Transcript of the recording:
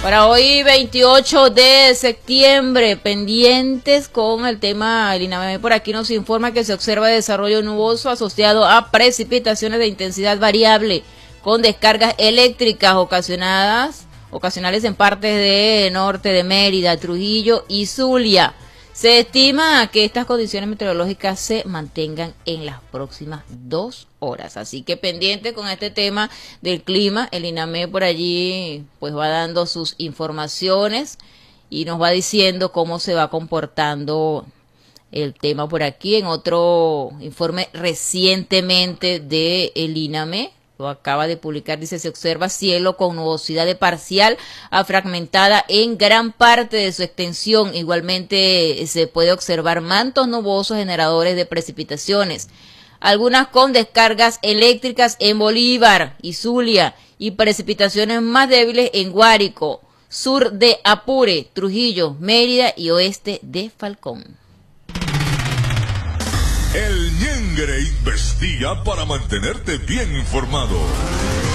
Para hoy, 28 de septiembre, pendientes con el tema, el INAME por aquí nos informa que se observa desarrollo nuboso asociado a precipitaciones de intensidad variable, con descargas eléctricas ocasionales en partes de norte de Mérida, Trujillo y Zulia. Se estima que estas condiciones meteorológicas se mantengan en las próximas 2 horas. Así que pendiente con este tema del clima, el INAME por allí pues va dando sus informaciones y nos va diciendo cómo se va comportando el tema por aquí. En otro informe recientemente del INAME, lo acaba de publicar, dice, se observa cielo con nubosidad de parcial a fragmentada en gran parte de su extensión. Igualmente se puede observar mantos nubosos generadores de precipitaciones, algunas con descargas eléctricas en Bolívar y Zulia, y precipitaciones más débiles en Guárico, sur de Apure, Trujillo, Mérida y oeste de Falcón. El Ñengre investiga para mantenerte bien informado.